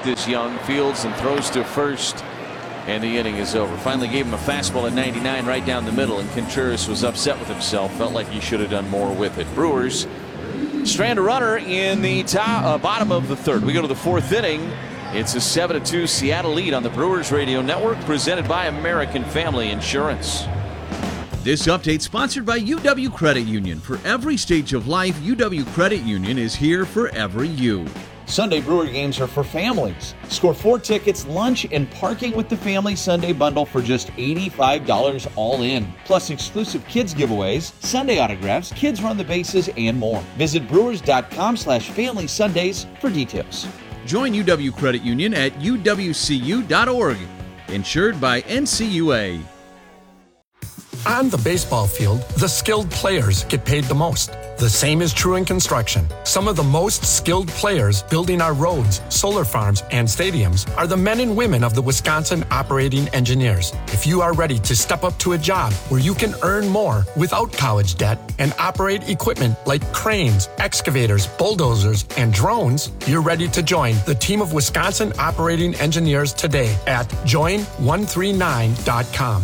this young. Fields and throws to first, and the inning is over. Finally gave him a fastball at 99 right down the middle, and Contreras was upset with himself. Felt like he should have done more with it. Brewers strand a runner in the bottom of the third. We go to the fourth inning. It's a 7-2 Seattle lead on the Brewers Radio Network, presented by American Family Insurance. This update sponsored by UW Credit Union. For every stage of life, UW Credit Union is here for every you. Sunday Brewer games are for families. Score 4 tickets, lunch, and parking with the Family Sunday Bundle for just $85 all in. Plus exclusive kids giveaways, Sunday autographs, kids run the bases, and more. Visit brewers.com/family Sundays for details. Join UW Credit Union at uwcu.org. Insured by NCUA. On the baseball field, the skilled players get paid the most. The same is true in construction. Some of the most skilled players building our roads, solar farms, and stadiums are the men and women of the Wisconsin Operating Engineers. If you are ready to step up to a job where you can earn more without college debt and operate equipment like cranes, excavators, bulldozers, and drones, you're ready to join the team of Wisconsin Operating Engineers today at join139.com.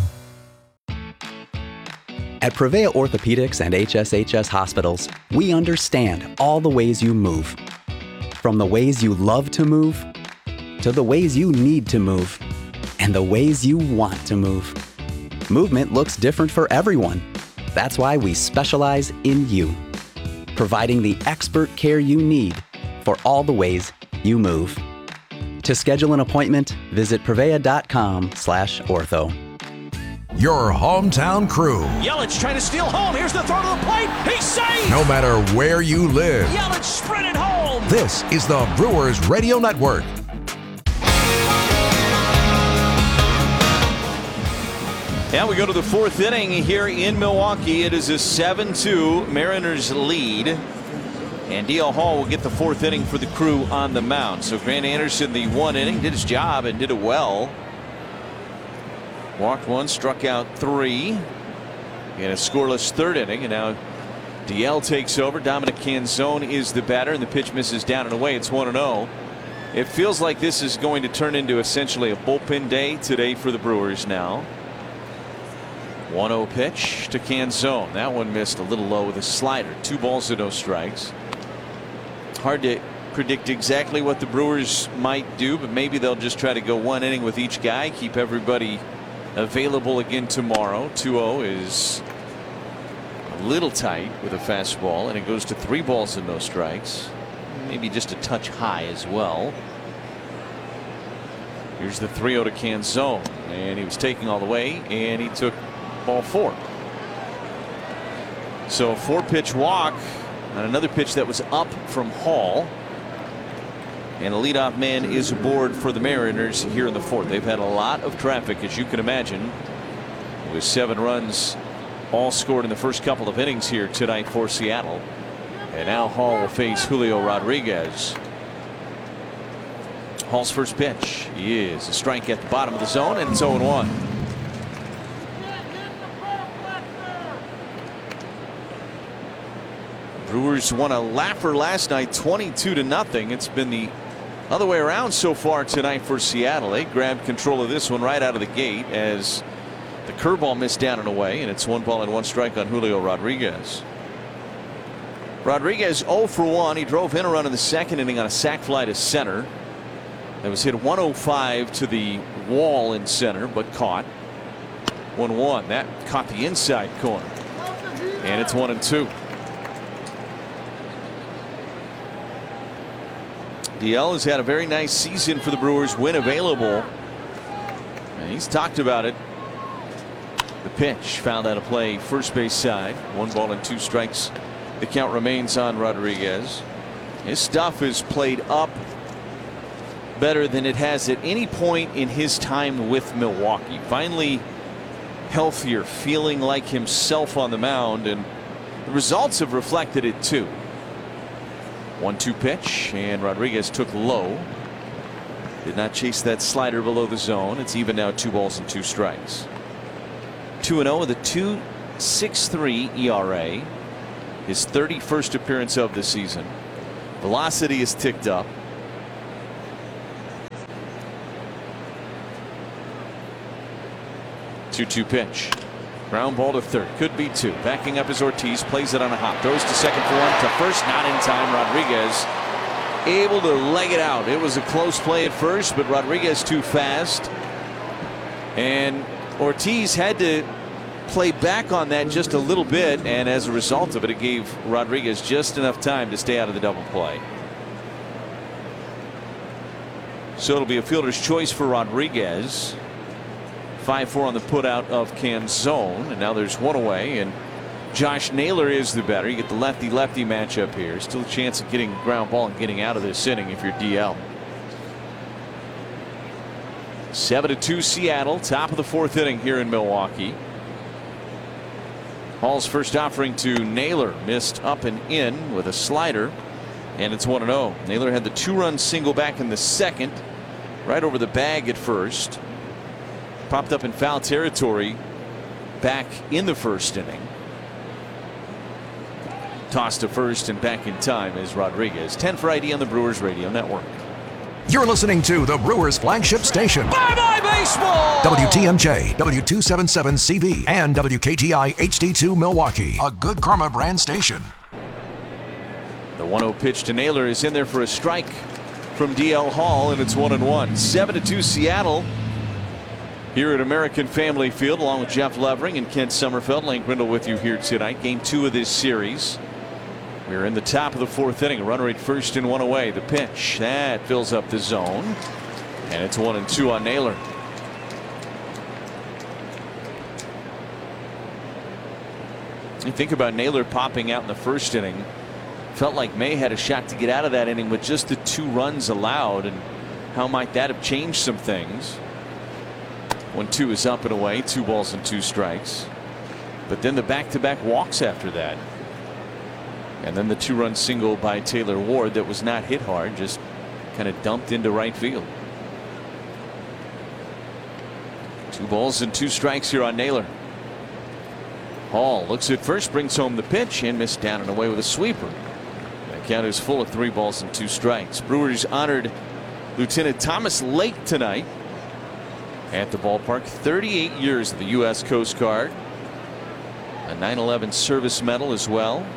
At Prevea Orthopedics and HSHS Hospitals, we understand all the ways you move. From the ways you love to move, to the ways you need to move, and the ways you want to move. Movement looks different for everyone. That's why we specialize in you, providing the expert care you need for all the ways you move. To schedule an appointment, visit prevea.com/ortho. Your hometown crew. Yelich trying to steal home. Here's the throw to the plate. He's safe. No matter where you live. Yelich sprinted home. This is the Brewers Radio Network. And we go to the fourth inning here in Milwaukee. It is a 7-2 Mariners lead. And D.L. Hall will get the fourth inning for the crew on the mound. So Grant Anderson, the one inning, did his job and did it well. Walked one, struck out 3 in a scoreless third inning, and now DL takes over. Dominic Canzone is the batter, and the pitch misses down and away. It's 1-0. It feels like this is going to turn into essentially a bullpen day today for the Brewers now. 1-0 pitch to Canzone. That one missed a little low with a slider. 2 balls and no strikes. Hard to predict exactly what the Brewers might do, but maybe they'll just try to go one inning with each guy, keep everybody available again tomorrow. 2-0 is a little tight with a fastball, and it goes to 3 balls and no strikes. Maybe just a touch high as well. Here's the 3-0 to Canzone, and he was taking all the way, and he took ball 4. So a 4-pitch walk on another pitch that was up from Hall. And a leadoff man is aboard for the Mariners here in the fourth. They've had a lot of traffic, as you can imagine, with 7 runs all scored in the first couple of innings here tonight for Seattle. And now Hall will face Julio Rodriguez. Hall's first pitch is a strike at the bottom of the zone, and it's 0-1. Brewers won a laugher last night, 22-0. It's been the other way around so far tonight for Seattle. They grabbed control of this one right out of the gate as the curveball missed down and away, and it's 1 ball and 1 strike on Julio Rodriguez. Rodriguez 0 for 1. He drove in a run in the second inning on a sac fly to center. That was hit 105 to the wall in center, but caught. 1-1. That caught the inside corner, and it's 1-2. DL has had a very nice season for the Brewers. Win available, and he's talked about it. The pitch found out of play first base side. 1 ball and 2 strikes. The count remains on Rodriguez. His stuff is played up better than it has at any point in his time with Milwaukee. Finally healthier, feeling like himself on the mound, and the results have reflected it too. 1-2 pitch, and Rodriguez took low. Did not chase that slider below the zone. It's even now 2 balls and 2 strikes. 2-0 with a 2.63 ERA. His 31st appearance of the season. Velocity is ticked up. 2-2 pitch. Ground ball to third. Could be two. Backing up is Ortiz. Plays it on a hop. Throws to second for one. To first. Not in time. Rodriguez able to leg it out. It was a close play at first, but Rodriguez too fast. And Ortiz had to play back on that just a little bit. And as a result of it, it gave Rodriguez just enough time to stay out of the double play. So it'll be a fielder's choice for Rodriguez. 5-4 on the putout of Canzone, and now there's one away, and Josh Naylor is the batter. You get the lefty-lefty matchup here. Still a chance of getting ground ball and getting out of this inning if you're DL. 7-2 Seattle, top of the fourth inning here in Milwaukee. Hall's first offering to Naylor missed up and in with a slider, and it's 1-0. Naylor had the 2-run single back in the second, right over the bag at first. Popped up in foul territory back in the first inning. Toss to first and back in time is Rodriguez. 10 for ID on the Brewers Radio Network. You're listening to the Brewers flagship station. Bye-bye baseball! WTMJ, W277CV, and WKTI HD2 Milwaukee. A Good Karma brand station. The 1-0 pitch to Naylor is in there for a strike from DL Hall, and it's 1-1. 7-2 Seattle. Here at American Family Field, along with Jeff Levering and Kent Sommerfeld. Lane Grindle with you here tonight. Game 2 of this series. We're in the top of the fourth inning. A runner at first and one away. The pitch that fills up the zone, and it's 1-2 on Naylor. You think about Naylor popping out in the first inning. Felt like May had a shot to get out of that inning with just the 2 runs allowed, and how might that have changed some things? 1-2 is up and away. 2 balls and 2 strikes. But then the back-to-back walks after that. And then the 2-run single by Taylor Ward that was not hit hard, just kind of dumped into right field. 2 balls and 2 strikes here on Naylor. Hall looks at first, brings home the pitch, and missed down and away with a sweeper. That count is full of 3 balls and 2 strikes. Brewers honored Lieutenant Thomas Lake tonight at the ballpark. 38 years of the U.S. Coast Guard. A 9/11 service medal as well.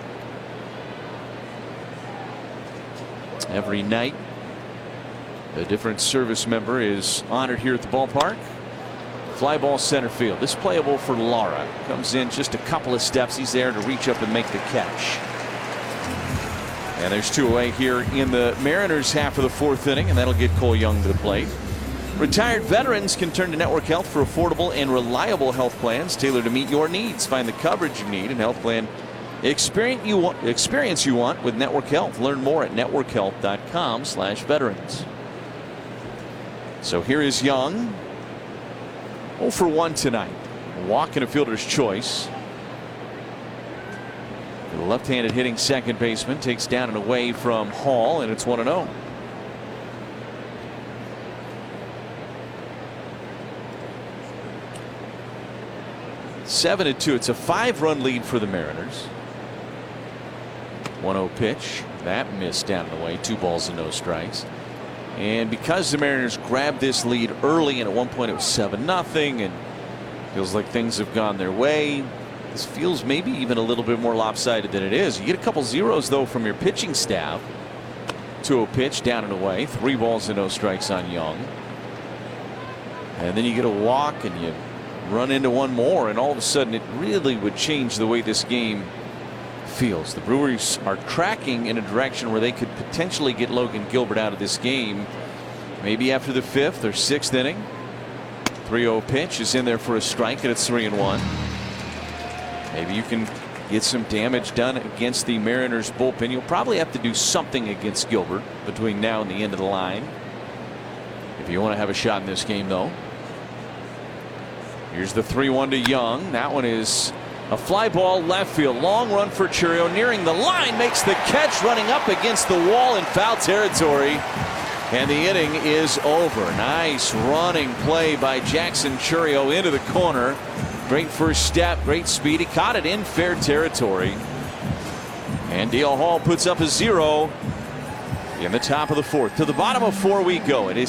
Every night a different service member is honored here at the ballpark. Fly ball center field. This playable for Lara. Comes in just a couple of steps. He's there to reach up and make the catch. And there's 2 away here in the Mariners half of the fourth inning, and that'll get Cole Young to the plate. Retired veterans can turn to Network Health for affordable and reliable health plans tailored to meet your needs. Find the coverage you need and health plan experience you want with Network Health. Learn more at networkhealth.com/veterans. So here is Young. 0 for 1 tonight. A walk and a fielder's choice. The left-handed hitting second baseman takes down and away from Hall, and it's 1-0. Seven to 2. It's a 5-run lead for the Mariners. 1-0 pitch that missed down and away. 2 balls and no strikes. And because the Mariners grabbed this lead early, and at one point it was 7-0, and feels like things have gone their way. This feels maybe even a little bit more lopsided than it is. You get a couple zeros though from your pitching staff. 2-0 pitch down and away. 3 balls and no strikes on Young. And then you get a walk and you run into one more, and all of a sudden it really would change the way this game feels. The Brewers are tracking in a direction where they could potentially get Logan Gilbert out of this game maybe after the 5th or 6th inning. 3-0 pitch is in there for a strike, and it's 3-1. Maybe you can get some damage done against the Mariners bullpen. You'll probably have to do something against Gilbert between now and the end of the line if you want to have a shot in this game, though. Here's the 3-1 to Young. That one is a fly ball left field. Long run for Chourio, nearing the line, makes the catch, running up against the wall in foul territory, and the inning is over. Nice running play by Jackson Chourio into the corner. Great first step, great speed. He caught it in fair territory, and DL Hall puts up a 0 in the top of the 4th. To the bottom of 4 we go. It is